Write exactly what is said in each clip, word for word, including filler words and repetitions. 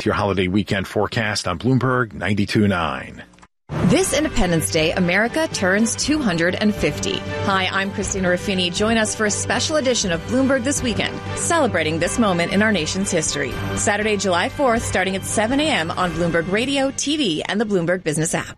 with your holiday weekend forecast on Bloomberg ninety-two point nine. This Independence Day, America turns two hundred fifty. Hi, I'm Christina Ruffini. Join us for a special edition of Bloomberg This Weekend, celebrating this moment in our nation's history. Saturday, July fourth, starting at seven a.m. on Bloomberg Radio, T V, and the Bloomberg Business app.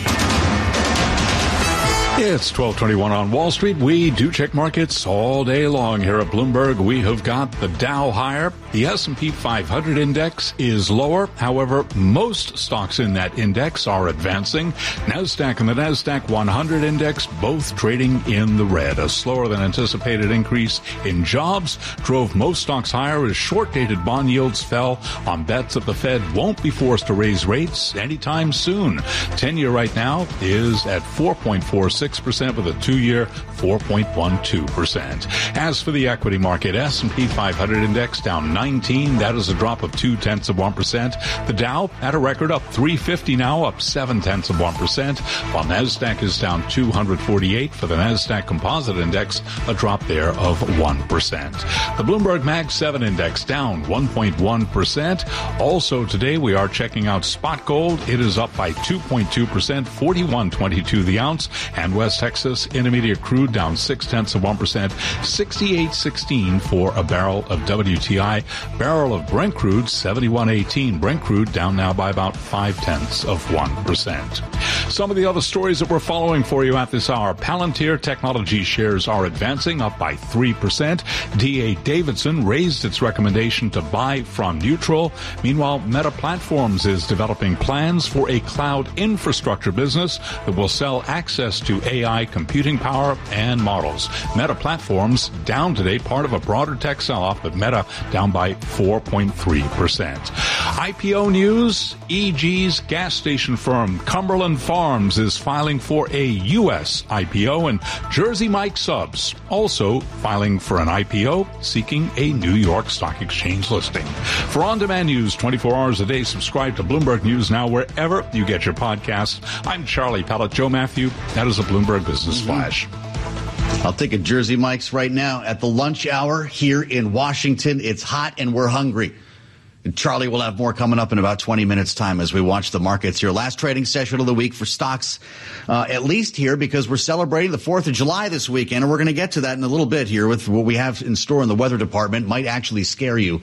It's twelve twenty-one on Wall Street. We do check markets all day long here at Bloomberg. We have got the Dow higher. The S and P five hundred index is lower. However, most stocks in that index are advancing. NASDAQ and the NASDAQ one hundred index both trading in the red. A slower than anticipated increase in jobs drove most stocks higher as short-dated bond yields fell on bets that the Fed won't be forced to raise rates anytime soon. ten-year right now is at four point four six percent with a two-year four point one two percent. As for the equity market, S and P five hundred index down nineteen. That is a drop of two-tenths of one percent. The Dow at a record up three fifty now, up seven-tenths of one percent, while NASDAQ is down two hundred forty-eight. For the NASDAQ Composite Index, a drop there of one percent. The Bloomberg Mag seven Index down one point one percent. Also today, we are checking out spot gold. It is up by two point two percent, forty-one twenty-two the ounce, and West Texas Intermediate crude down six-tenths of one percent, sixty-eight sixteen for a barrel of W T I. Barrel of Brent crude, seventy-one eighteen. Brent crude down now by about five-tenths of one percent. Some of the other stories that we're following for you at this hour. Palantir Technology shares are advancing, up by three percent. D A Davidson raised its recommendation to buy from neutral. Meanwhile, Meta Platforms is developing plans for a cloud infrastructure business that will sell access to A I computing power and models. Meta Platforms down today, part of a broader tech sell-off, but Meta down by four point three percent. I P O news, E G's gas station firm Cumberland Farms is filing for a U S I P O, and Jersey Mike Subs also filing for an I P O, seeking a New York Stock Exchange listing. For on-demand news twenty-four hours a day, subscribe to Bloomberg News Now wherever you get your podcasts. I'm Charlie Pellet. Joe Matthew, that is a Bloomberg Business mm-hmm. Flash. I'll take a Jersey Mike's right now at the lunch hour here in Washington. It's hot and we're hungry. And Charlie will have more coming up in about twenty minutes time as we watch the markets here. Last trading session of the week for stocks, uh, at least here, because we're celebrating the fourth of July this weekend. And we're going to get to that in a little bit here with what we have in store in the weather department. Might actually scare you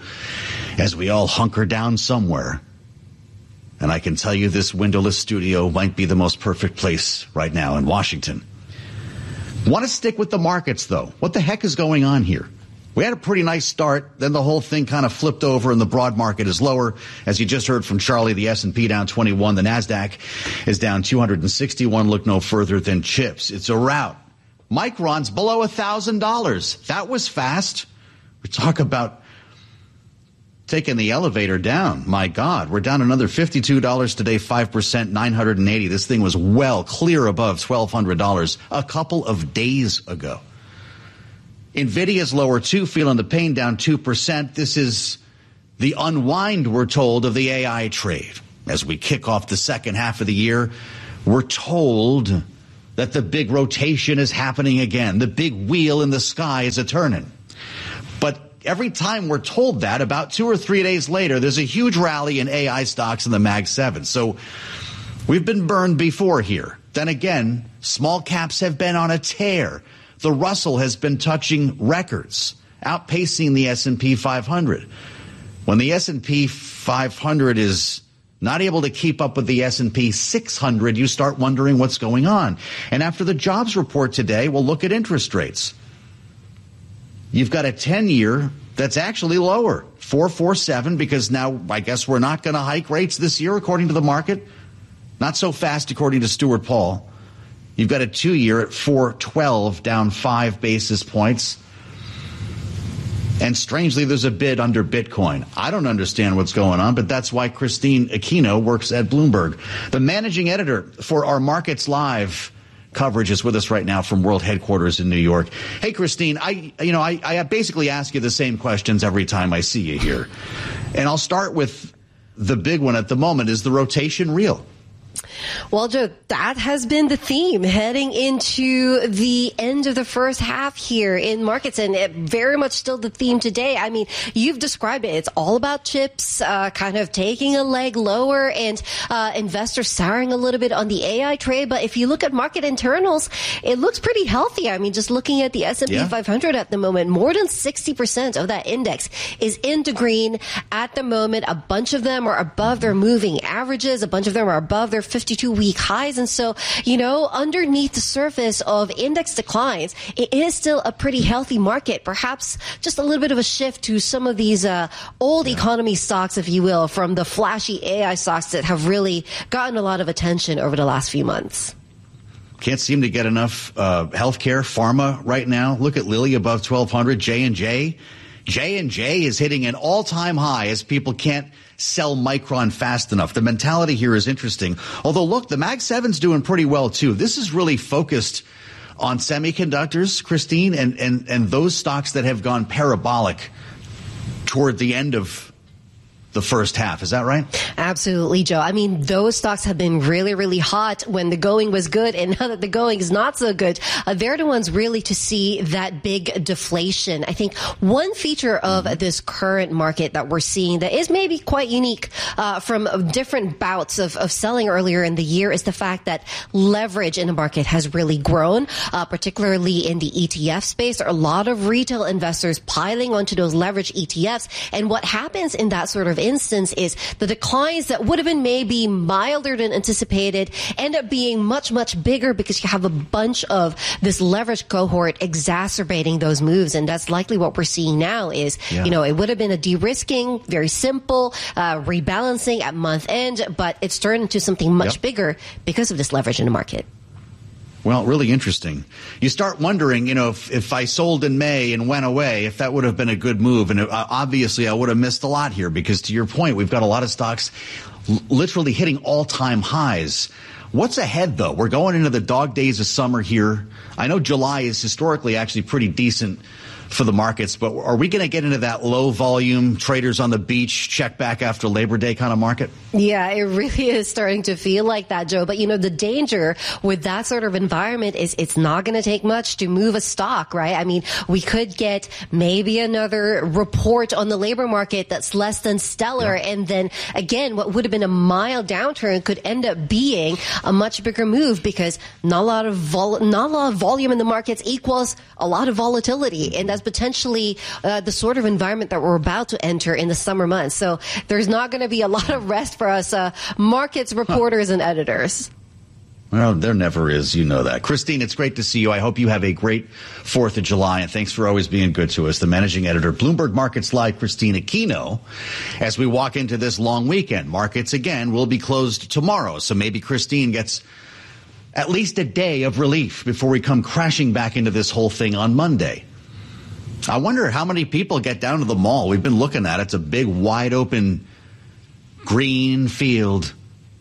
as we all hunker down somewhere. And I can tell you this windowless studio might be the most perfect place right now in Washington. Want to stick with the markets, though. What the heck is going on here? We had a pretty nice start. Then the whole thing kind of flipped over and the broad market is lower. As you just heard from Charlie, the S and P down twenty-one. The NASDAQ is down two hundred sixty-one. Look no further than chips. It's a rout. Micron's below one thousand dollars. That was fast. We talk about taking the elevator down. My God, we're down another fifty-two dollars today, five percent, nine hundred eighty. This thing was well clear above twelve hundred dollars a couple of days ago. NVIDIA's lower too, feeling the pain, down two percent. This is the unwind, we're told, of the A I trade. As we kick off the second half of the year, we're told that the big rotation is happening again. The big wheel in the sky is a-turning. But every time we're told that, about two or three days later, there's a huge rally in A I stocks in the Mag seven. So we've been burned before here. Then again, small caps have been on a tear. The Russell has been touching records, outpacing the S and P five hundred. When the S and P five hundred is not able to keep up with the S and P six hundred, you start wondering what's going on. And after the jobs report today, we'll look at interest rates. You've got a ten-year that's actually lower, four point four seven, because now I guess we're not going to hike rates this year, according to the market. Not so fast, according to Stuart Paul. You've got a two-year at four twelve, down five basis points. And strangely, there's a bid under Bitcoin. I don't understand what's going on, but that's why Christine Aquino works at Bloomberg. The managing editor for our Markets Live coverage is with us right now from World Headquarters in New York. Hey, Christine, I you know I, I basically ask you the same questions every time I see you here. And I'll start with the big one at the moment. Is the rotation real? Well, Joe, that has been the theme heading into the end of the first half here in markets, and it very much still the theme today. I mean, you've described it. It's all about chips, uh, kind of taking a leg lower, and uh, investors souring a little bit on the A I trade. But if you look at market internals, it looks pretty healthy. I mean, just looking at the S and P yeah. five hundred at the moment, more than sixty percent of that index is into green at the moment. A bunch of them are above their moving averages. A bunch of them are above their fifty-two week highs. And so, you know, underneath the surface of index declines, it is still a pretty healthy market. Perhaps just a little bit of a shift to some of these uh, old yeah. economy stocks, if you will, from the flashy A I stocks that have really gotten a lot of attention over the last few months. Can't seem to get enough uh, healthcare, pharma right now. Look at Lilly above twelve hundred, J and J. J and J is hitting an all-time high as people can't sell Micron fast enough. The mentality here is interesting. Although, look, the Mag seven's doing pretty well, too. This is really focused on semiconductors, Christine, and, and, and those stocks that have gone parabolic toward the end of the first half. Is that right? Absolutely, Joe. I mean, those stocks have been really, really hot when the going was good, and now that the going is not so good, uh, they're the ones really to see that big deflation. I think one feature of mm-hmm. this current market that we're seeing that is maybe quite unique uh, from different bouts of, of selling earlier in the year is the fact that leverage in the market has really grown, uh, particularly in the E T F space. There are a lot of retail investors piling onto those leverage E T Fs, and what happens in that sort of instance is the declines that would have been maybe milder than anticipated end up being much, much bigger because you have a bunch of this leverage cohort exacerbating those moves. And that's likely what we're seeing now is, yeah. you know, it would have been a de-risking, very simple, uh, rebalancing at month end, but it's turned into something much yep. bigger because of this leverage in the market. Well, really interesting. You start wondering, you know, if, if I sold in May and went away, if that would have been a good move. And uh, obviously, I would have missed a lot here because, to your point, we've got a lot of stocks l- literally hitting all-time highs. What's ahead, though? We're going into the dog days of summer here. I know July is historically actually pretty decent for the markets, but are we going to get into that low volume traders on the beach check back after Labor Day kind of market? Yeah, it really is starting to feel like that, Joe. But, you know, the danger with that sort of environment is it's not going to take much to move a stock, right? I mean, we could get maybe another report on the labor market that's less than stellar. Yeah. And then, again, what would have been a mild downturn could end up being a much bigger move because not a lot of vol- not a lot of volume in the markets equals a lot of volatility. And that's potentially uh, the sort of environment that we're about to enter in the summer months. So there's not going to be a lot of rest for us uh, markets reporters huh. and editors. Well, there never is. You know that. Christine, it's great to see you. I hope you have a great fourth of July, and thanks for always being good to us. The managing editor, Bloomberg Markets Live, Christine Aquino. As we walk into this long weekend, markets, again, will be closed tomorrow. So maybe Christine gets at least a day of relief before we come crashing back into this whole thing on Monday. I wonder how many people get down to the mall. We've been looking at it. It's a big, wide open green field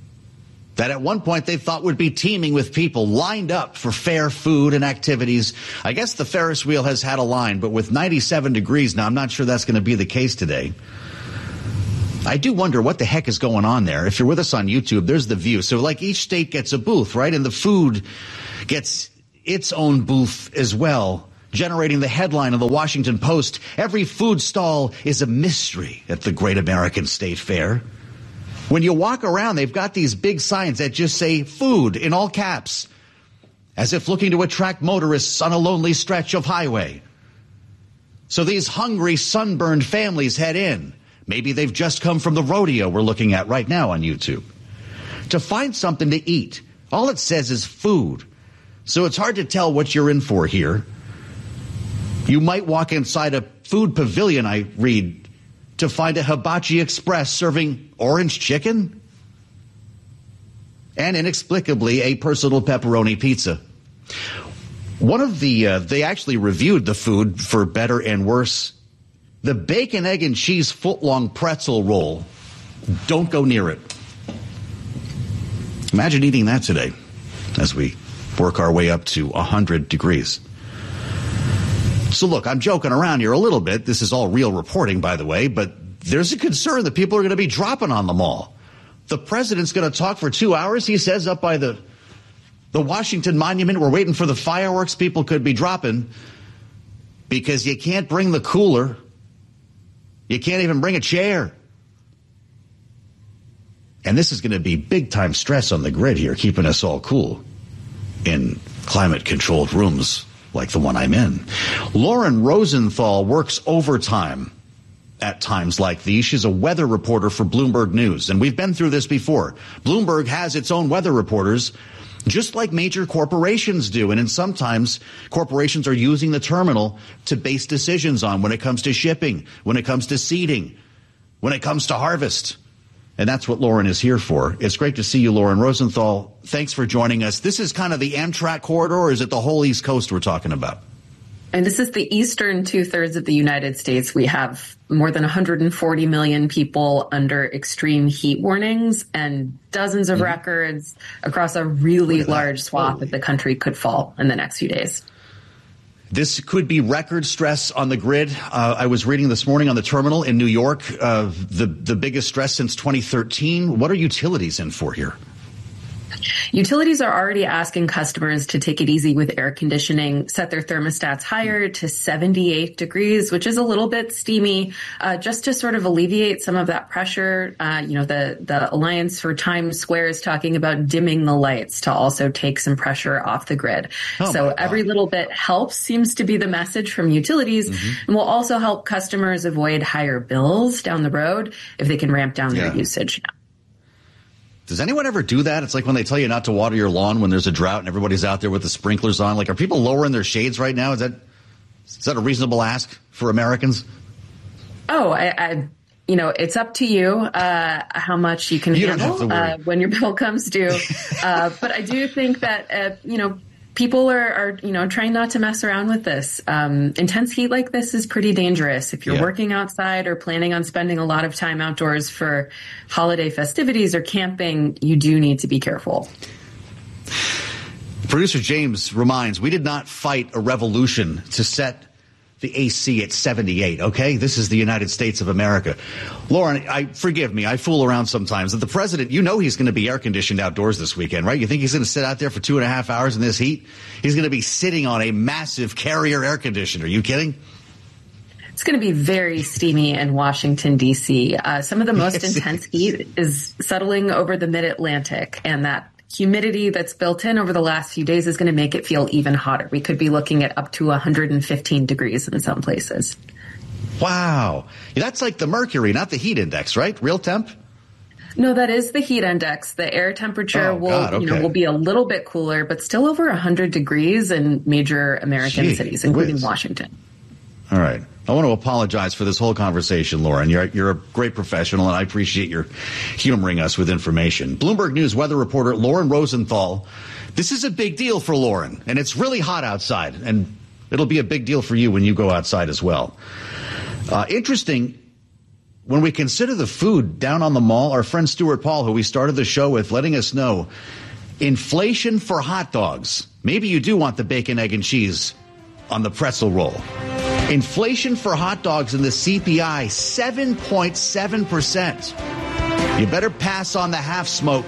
that at one point they thought would be teeming with people lined up for fair food and activities. I guess the Ferris wheel has had a line, but with ninety-seven degrees now, I'm not sure that's going to be the case today. I do wonder what the heck is going on there. If you're with us on YouTube, there's the view. So like each state gets a booth, right? And the food gets its own booth as well, generating the headline of the Washington Post. Every food stall is a mystery at the Great American State Fair. When you walk around, they've got these big signs that just say food in all caps, as if looking to attract motorists on a lonely stretch of highway. So these hungry, sunburned families head in. Maybe they've just come from the rodeo we're looking at right now on YouTube, to find something to eat. All it says is food. So it's hard to tell what you're in for here. You might walk inside a food pavilion, I read, to find a Hibachi Express serving orange chicken and inexplicably a personal pepperoni pizza. One of the, uh, they actually reviewed the food for better and worse. The bacon, egg, and cheese foot-long pretzel roll. Don't go near it. Imagine eating that today as we work our way up to one hundred degrees. So look, I'm joking around here a little bit. This is all real reporting, by the way, but there's a concern that people are going to be dropping on the mall. The president's going to talk for two hours, he says, up by the, the Washington Monument. We're waiting for the fireworks people could be dropping because you can't bring the cooler. You can't even bring a chair. And this is going to be big-time stress on the grid here, keeping us all cool in climate-controlled rooms like the one I'm in. Lauren Rosenthal works overtime at times like these. She's a weather reporter for Bloomberg News, and we've been through this before. Bloomberg has its own weather reporters, just like major corporations do, and in sometimes corporations are using the terminal to base decisions on when it comes to shipping, when it comes to seeding, when it comes to harvest. And that's what Lauren is here for. It's great to see you, Lauren Rosenthal. Thanks for joining us. This is kind of the Amtrak corridor, or is it the whole East Coast we're talking about? And this is the eastern two-thirds of the United States. We have more than one hundred forty million people under extreme heat warnings, and dozens of mm-hmm. records across a really large swath Holy. of the country could fall in the next few days. This could be record stress on the grid. Uh, I was reading this morning on the terminal in New York, uh, the, the biggest stress since twenty thirteen. What are utilities in for here? Utilities are already asking customers to take it easy with air conditioning, set their thermostats higher to seventy-eight degrees, which is a little bit steamy, uh, just to sort of alleviate some of that pressure. Uh, you know, the, the Alliance for Times Square is talking about dimming the lights to also take some pressure off the grid. Oh so every little bit helps, seems to be the message from utilities, mm-hmm. and will also help customers avoid higher bills down the road if they can ramp down yeah. their usage now. Does anyone ever do that? It's like when they tell you not to water your lawn when there's a drought and everybody's out there with the sprinklers on. Like, are people lowering their shades right now? Is that is that a reasonable ask for Americans? Oh, I, I you know, it's up to you uh, how much you can you handle uh, when your bill comes due. uh, but I do think that, uh, you know, people are, are, you know, trying not to mess around with this. Um, intense heat like this is pretty dangerous. If you're yeah. working outside or planning on spending a lot of time outdoors for holiday festivities or camping, you do need to be careful. Producer James reminds, we did not fight a revolution to set the A C at seventy-eight, okay? This is the United States of America. Lauren, I forgive me, I fool around sometimes. That the president, you know he's going to be air-conditioned outdoors this weekend, right? You think he's going to sit out there for two and a half hours in this heat? He's going to be sitting on a massive Carrier air conditioner. Are you kidding? It's going to be very steamy in Washington, D C. Uh, some of the most yes, intense heat is settling over the mid-Atlantic, and that humidity that's built in over the last few days is going to make it feel even hotter. We could be looking at up to one hundred fifteen degrees in some places. Wow. That's like the mercury, not the heat index, right? Real temp? No, that is the heat index. The air temperature oh, will, God, okay. you know, will be a little bit cooler, but still over one hundred degrees in major American Gee, cities, including whiz. Washington. All right. I want to apologize for this whole conversation, Lauren. You're, you're a great professional, and I appreciate your humoring us with information. Bloomberg News weather reporter Lauren Rosenthal. This is a big deal for Lauren, and it's really hot outside, and it'll be a big deal for you when you go outside as well. Uh, interesting, when we consider the food down on the mall, our friend Stuart Paul, who we started the show with, letting us know, inflation for hot dogs. Maybe you do want the bacon, egg, and cheese on the pretzel roll. Inflation for hot dogs in the C P I, seven point seven percent. You better pass on the half smoke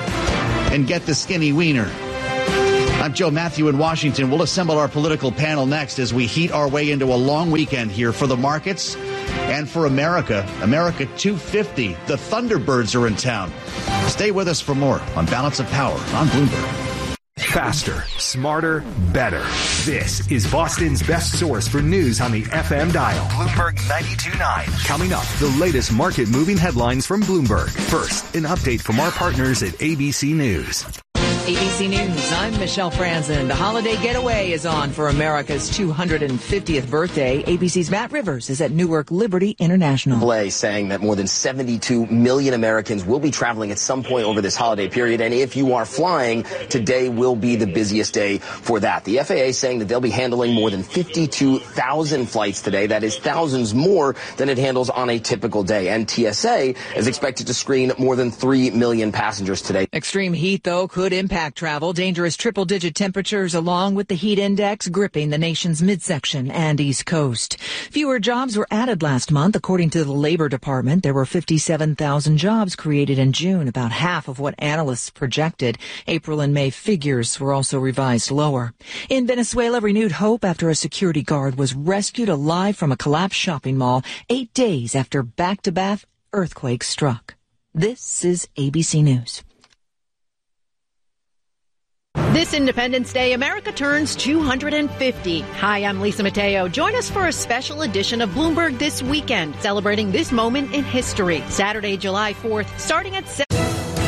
and get the skinny wiener. I'm Joe Matthew in Washington. We'll assemble our political panel next as we heat our way into a long weekend here for the markets and for America. America two fifty. The Thunderbirds are in town. Stay with us for more on Balance of Power on Bloomberg. Faster, smarter, better. This is Boston's best source for news on the F M dial. Bloomberg ninety-two point nine. Coming up, the latest market-moving headlines from Bloomberg. First, an update from our partners at A B C News. A B C News, I'm Michelle Franzen. The holiday getaway is on for America's two hundred fiftieth birthday. A B C's Matt Rivers is at Newark Liberty International. Blay saying that more than seventy-two million Americans will be traveling at some point over this holiday period. And if you are flying, today will be the busiest day for that. The F A A saying that they'll be handling more than fifty-two thousand flights today. That is thousands more than it handles on a typical day. And T S A is expected to screen more than three million passengers today. Extreme heat, though, could impact impact travel, dangerous triple-digit temperatures along with the heat index gripping the nation's midsection and East Coast. Fewer jobs were added last month. According to the Labor Department, there were fifty-seven thousand jobs created in June, about half of what analysts projected. April and May figures were also revised lower. In Venezuela, renewed hope after a security guard was rescued alive from a collapsed shopping mall eight days after back-to-back earthquakes struck. This is A B C News. This Independence Day, America turns two hundred fifty. Hi, I'm Lisa Mateo. Join us for a special edition of Bloomberg This Weekend, celebrating this moment in history. Saturday, July fourth, starting at seven.